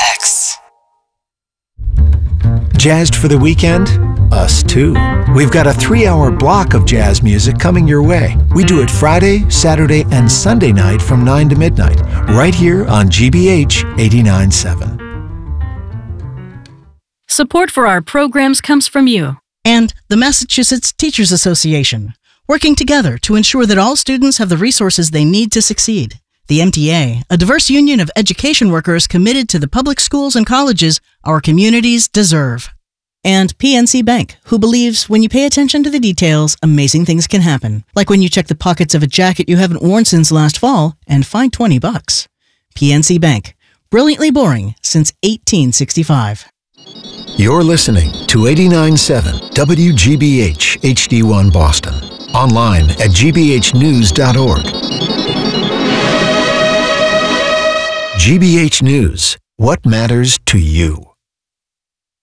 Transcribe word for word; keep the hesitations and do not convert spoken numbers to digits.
X. Jazzed for the weekend? Us too. We've got a three-hour block of jazz music coming your way. We do it Friday, Saturday, and Sunday night from nine to midnight, right here on G B H eighty-nine point seven. Support for our programs comes from you. And the Massachusetts Teachers Association, working together to ensure that all students have the resources they need to succeed. The M T A, a diverse union of education workers committed to the public schools and colleges our communities deserve. And P N C Bank, who believes when you pay attention to the details, amazing things can happen. Like when you check the pockets of a jacket you haven't worn since last fall and find twenty bucks. P N C Bank, brilliantly boring since eighteen sixty-five. You're listening to eighty-nine point seven W G B H H D one Boston. Online at g b h news dot org. G B H News. What matters to you?